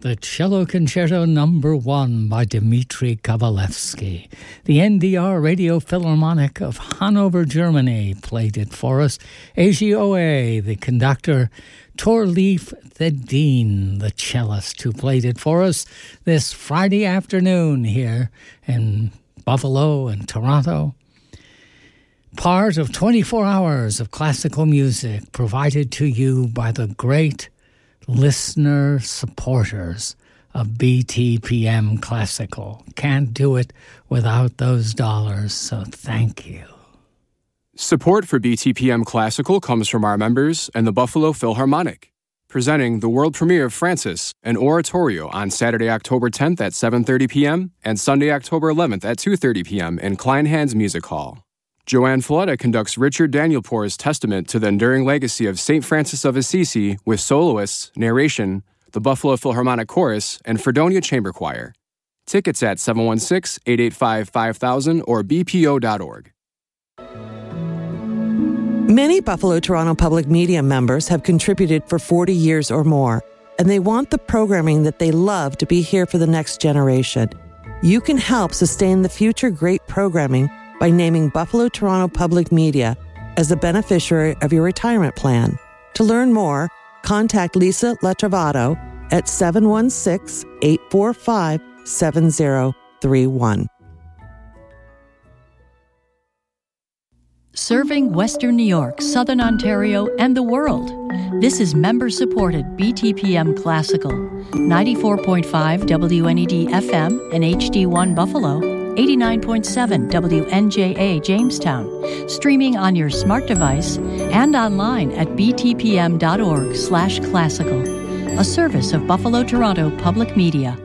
The Cello Concerto No. 1 by Dmitri Kavalevsky. The NDR Radio Philharmonic of Hanover, Germany played it for us. Eiji Oe, the conductor, Torleif Thedin, the cellist, who played it for us this Friday afternoon here in Buffalo and Toronto. Part of 24 hours of classical music provided to you by the great listener supporters of BTPM Classical. Can't do it without those dollars, so thank you. Support for BTPM Classical comes from our members and the Buffalo Philharmonic, presenting the world premiere of Francis, an oratorio on Saturday, October 10th at 7:30 p.m. and Sunday, October 11th at 2:30 p.m. in Kleinhans Music Hall. Joanne Folletta conducts Richard Danielpour's Testament to the Enduring Legacy of St. Francis of Assisi with soloists, narration, the Buffalo Philharmonic Chorus, and Fredonia Chamber Choir. Tickets at 716-885-5000 or bpo.org. Many Buffalo Toronto Public Media members have contributed for 40 years or more, and they want the programming that they love to be here for the next generation. You can help sustain the future great programming by naming Buffalo Toronto Public Media as the beneficiary of your retirement plan. To learn more, contact Lisa Letrovato at 716-845-7031. Serving Western New York, Southern Ontario, and the world. This is member-supported BTPM Classical, 94.5 WNED FM and HD1 Buffalo, 89.7 WNJA Jamestown, streaming on your smart device and online at btpm.org/classical, a service of Buffalo Toronto Public Media.